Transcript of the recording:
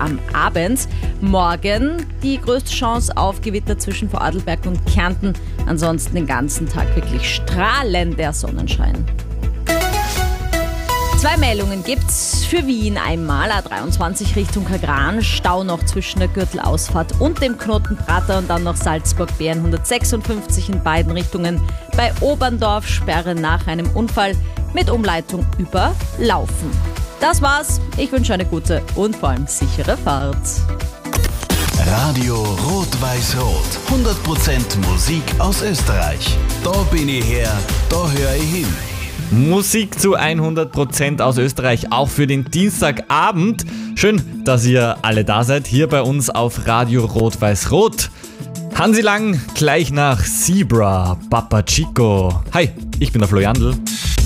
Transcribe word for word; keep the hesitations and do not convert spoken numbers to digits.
am Abend. Morgen die größte Chance auf Gewitter zwischen Vorarlberg und Kärnten. Ansonsten den ganzen Tag wirklich strahlender Sonnenschein. Zwei Meldungen gibt's für Wien einmal. A dreiundzwanzig Richtung Kagran, Stau noch zwischen der Gürtelausfahrt und dem Knoten Prater und dann noch Salzburg-Bären hundertsechsundfünfzig in beiden Richtungen. Bei Oberndorf Sperre nach einem Unfall mit Umleitung über Laufen. Das war's. Ich wünsche eine gute und vor allem sichere Fahrt. Radio Rot-Weiß-Rot. hundert Prozent Musik aus Österreich. Da bin ich her, da höre ich hin. Musik zu hundert Prozent aus Österreich, auch für den Dienstagabend. Schön, dass ihr alle da seid, hier bei uns auf Radio Rot-Weiß-Rot. Hansi Lang, gleich nach Zebra, Papa Chico. Hi, ich bin der Flo Jandl.